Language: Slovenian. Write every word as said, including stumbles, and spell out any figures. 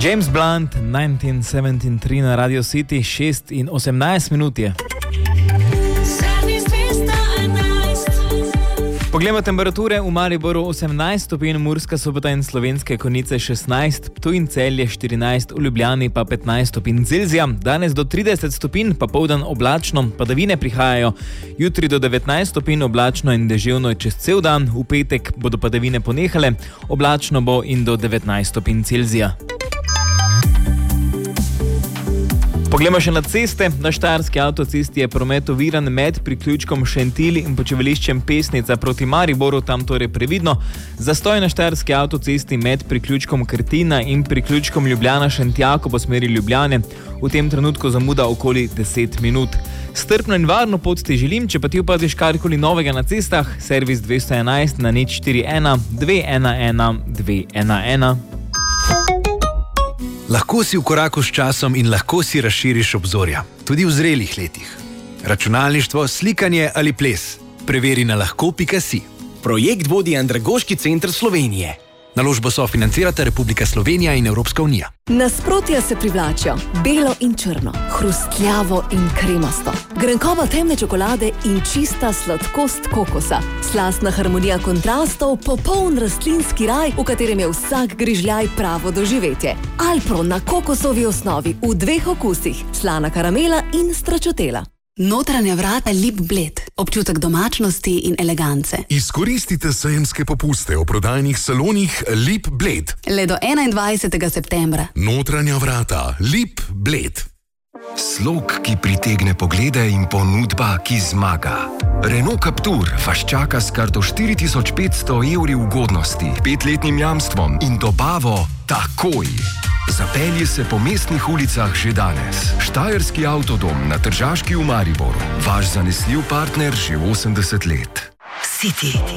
James Blunt, devetnajst sedemdeset tri na Radio City, šest in osemnajst minut je. Poglejmo temperature. V Mariboru osemnajst stopinj, Murska Sobota in Slovenske Konjice šestnajst, Ptuj in Celje štirinajst, v Ljubljani pa petnajst stopinj Celzija. Danes do trideset stopinj, popoldan oblačno, padavine prihajajo. Jutri do devetnajst stopinj, oblačno in deževno čez cel dan. V petek bodo padavine ponehale, oblačno bo in do devetnajst stopinj Celzija. Poglejmo še na ceste. Na Štajerski avtocesti je promet oviran med priključkom Šentilj in počivališčem Pesnica proti Mariboru, tam torej previdno. Zastoj na Štajerski avtocesti med priključkom Krtina in priključkom Ljubljana Šentjako po smeri Ljubljane. V tem trenutku zamuda okoli deset minut. Strpno in varno pot ti želim, če pa ti opaziš karkoli novega na cestah, servis dvesto enajst na nič štiri ena dve ena ena dve ena ena. Lahko si v koraku s časom in lahko si razširiš obzorja, tudi v zrelih letih. Računalništvo, slikanje ali ples. Preveri na lahko pika si. Projekt vodi Andragoški center Slovenije. Naložbo sofinancirata Republika Slovenija in Evropska unija. Nasprotja se privlačijo. Belo in črno, hrustljavo in kremasto. Grenkova temne čokolade in čista sladkost kokosa. Slastna harmonija kontrastov, popoln rastlinski raj, v katerem je vsak grižljaj pravo doživetje. Alpro na kokosovi osnovi v dveh okusih, slana karamela in stračotela. Notranja vrata Lip Bled. Občutek domačnosti in elegance. Izkoristite sejemske popuste v prodajnih salonih Lip Bled. Le do enaindvajsetega septembra. Notranja vrata Lip Bled. Slog, ki pritegne poglede in ponudba, ki zmaga. Renault Captur vas čaka s kar do štiri tisoč petsto evri ugodnosti, petletnim jamstvom in dobavo takoj. Zapelji se po mestnih ulicah že danes. Štajerski avtodom na Tržaški v Mariboru. Vaš zanesljiv partner že osemdeset let. City.